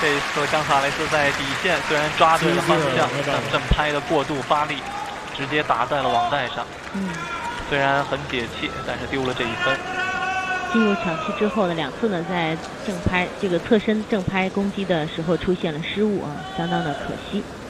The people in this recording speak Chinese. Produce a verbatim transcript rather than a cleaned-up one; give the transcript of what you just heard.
这一次冈萨雷斯在底线虽然抓对了方向，但正拍的过度发力，直接打在了网带上。 嗯， 虽然很解气，但是丢了这一分。 进入抢七之后呢，两次呢在正拍这个侧身正拍攻击的时候出现了失误啊，相当的可惜。